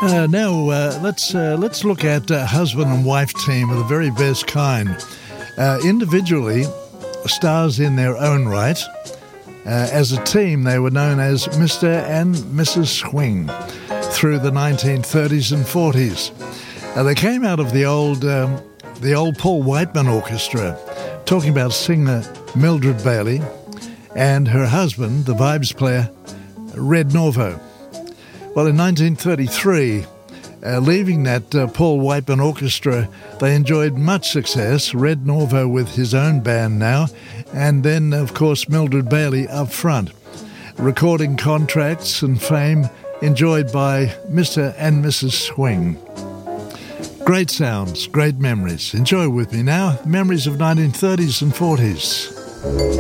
Let's look at a husband and wife team of the very best kind. Individually, stars in their own right. As a team, they were known as Mr. and Mrs. Swing through the 1930s and 40s. They came out of the old Paul Whiteman Orchestra, talking about singer Mildred Bailey and her husband, the vibes player, Red Norvo. Well, in 1933, leaving that Paul Whiteman Orchestra, they enjoyed much success, Red Norvo with his own band now, and then, of course, Mildred Bailey up front. Recording contracts and fame enjoyed by Mr. and Mrs. Swing. Great sounds, great memories. Enjoy with me now, memories of 1930s and 40s.